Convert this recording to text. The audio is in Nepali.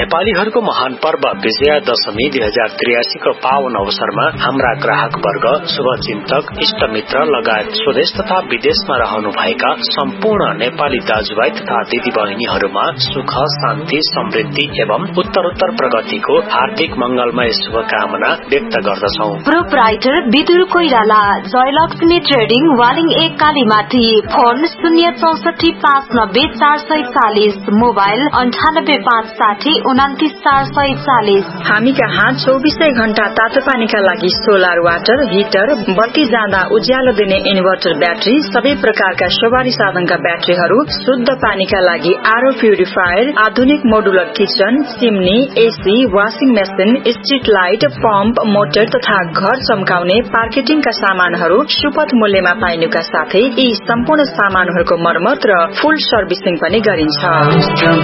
नेपालीहरूको महान पर्व विजयादशमी 2083 को पावन अवसरमा हाम्रा ग्राहक वर्ग, शुभचिन्तक, इष्टमित्र लगायत स्वदेश तथा विदेशमा रहनुभएका सम्पूर्ण नेपाली दाजुभाइ तथा दिदीबहिनीहरूमा सुख, शान्ति, समृद्धि एवं उत्तरोत्तर प्रगतिको हार्दिक मंगलमय शुभकामना व्यक्त गर्दछौ। Proprietor Vidur Koirala, Jayalakshmi trading, Waling 1 Kalimati. Phone 064590440, mobile 9856099440। हामी कहाँ 24 घण्टा तातो पानीका लागि सोलर वाटर हिटर, बत्ती जाँदा उज्यालो दिने इन्भर्टर ब्याट्री, सबै प्रकारका सवारी साधनका ब्याट्रीहरू, शुद्ध पानीका लागि आरओ प्युरिफायर, आधुनिक modular kitchen, chimney, AC, washing machine, street light, pump, motor तथा घर चम्काउने मार्केटिङका सामानहरू सुपथ मूल्यमा पाइनुका साथै यी सम्पूर्ण सामानहरूको मर्मत र फुल सर्भिसिङ पनि गरिन्छ।